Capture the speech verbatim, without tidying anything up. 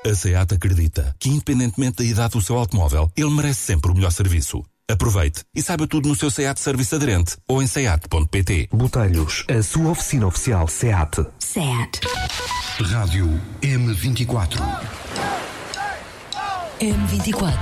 A SEAT acredita que, independentemente da idade do seu automóvel, ele merece sempre o melhor serviço. Aproveite e saiba tudo no seu SEAT Serviço Aderente ou em seat ponto pt. Botelhos, a sua oficina oficial SEAT. SEAT. Rádio M vinte e quatro. M vinte e quatro.